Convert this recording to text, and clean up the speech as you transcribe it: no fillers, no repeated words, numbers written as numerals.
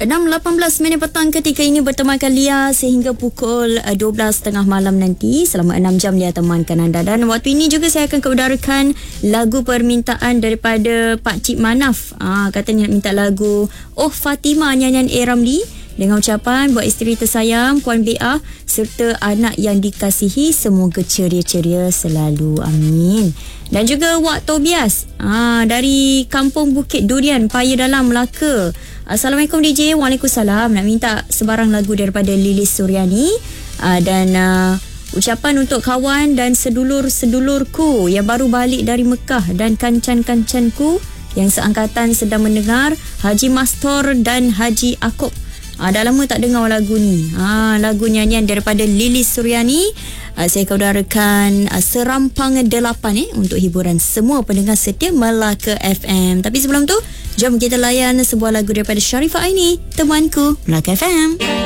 6.18 petang ketika ini bertemankan Lia sehingga pukul 12.30 malam nanti. Selama 6 jam Lia temankan anda. Dan waktu ini juga saya akan keudarakan lagu permintaan daripada Pak Cik Manaf. Katanya nak minta lagu Oh Fatimah nyanyian A. Ramli dengan ucapan buat isteri tersayang Puan B.A. serta anak yang dikasihi, semoga ceria-ceria selalu. Amin. Dan juga Wak Tobias dari Kampung Bukit Durian, Paya Dalam, Melaka. Assalamualaikum DJ. Waalaikumsalam. Nak minta sebarang lagu daripada Lilis Suryani dan ucapan untuk kawan dan sedulur-sedulurku yang baru balik dari Mekah dan kancan-kancanku yang seangkatan sedang mendengar, Haji Mastor dan Haji Akop. Dah lama tak dengar lagu ni. Lagu nyanyian daripada Lilis Suryani. Saya keudarakan serampang 8 untuk hiburan semua pendengar setia Melaka FM. Tapi sebelum tu, jom kita layan sebuah lagu daripada Sharifah Aini, Temanku Melaka FM.